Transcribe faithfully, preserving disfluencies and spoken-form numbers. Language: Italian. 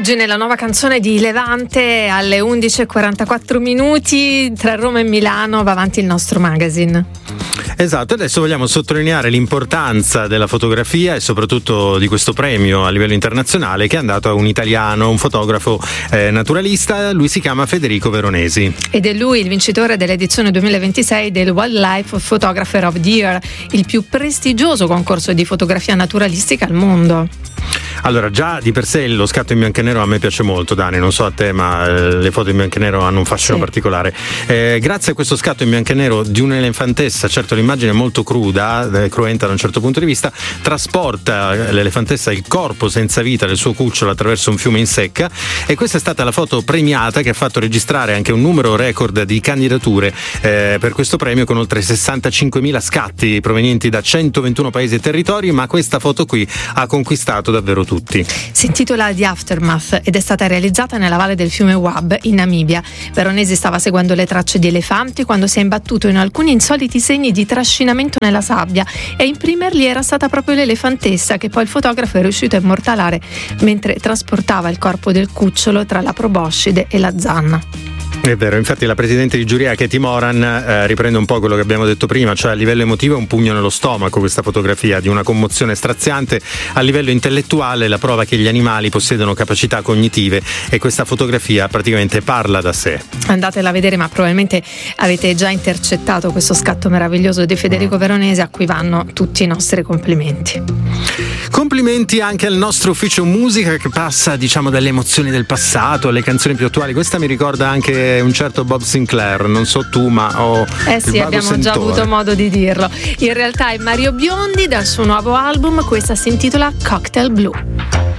Oggi nella nuova canzone di Levante alle undici e quarantaquattro minuti tra Roma e Milano va avanti il nostro magazine. Esatto, adesso vogliamo sottolineare l'importanza della fotografia e soprattutto di questo premio a livello internazionale che è andato a un italiano, un fotografo eh, naturalista, lui si chiama Federico Veronesi. Ed è lui il vincitore dell'edizione duemilaventisei del Wildlife Photographer of the Year, il più prestigioso concorso di fotografia naturalistica al mondo. Allora, già di per sé lo scatto in bianco e nero a me piace molto, Dani, non so a te, ma eh, le foto in bianco e nero hanno un fascino sì. particolare. Eh, grazie a questo scatto in bianco e nero di un'elefantessa, certo l'immagine è molto cruda, eh, cruenta da un certo punto di vista, trasporta l'elefantessa il corpo senza vita del suo cucciolo attraverso un fiume in secca, e questa è stata la foto premiata che ha fatto registrare anche un numero record di candidature eh, per questo premio, con oltre sessantacinquemila scatti provenienti da centoventuno paesi e territori, ma questa foto qui ha conquistato davvero tutti. Si intitola The Aftermath ed è stata realizzata nella valle del fiume Wab in Namibia. Veronesi stava seguendo le tracce di elefanti quando si è imbattuto in alcuni insoliti segni di trascinamento nella sabbia, e a imprimerli era stata proprio l'elefantessa che poi il fotografo è riuscito a immortalare mentre trasportava il corpo del cucciolo tra la proboscide e la zanna. È vero, infatti la presidente di giuria Katie Moran eh, riprende un po' quello che abbiamo detto prima, cioè a livello emotivo è un pugno nello stomaco questa fotografia di una commozione straziante, a livello intellettuale la prova che gli animali possiedono capacità cognitive, e questa fotografia praticamente parla da sé. Andatela a vedere, ma probabilmente avete già intercettato questo scatto meraviglioso di Federico Veronesi, a cui vanno tutti i nostri complimenti. Complimenti anche al nostro ufficio musica che passa, diciamo, dalle emozioni del passato alle canzoni più attuali. Questa mi ricorda anche un certo Bob Sinclair, non so tu, ma ho eh sì, abbiamo sentore. già avuto modo di dirlo. In realtà è Mario Biondi, dal suo nuovo album, questa si intitola Cocktail Blue.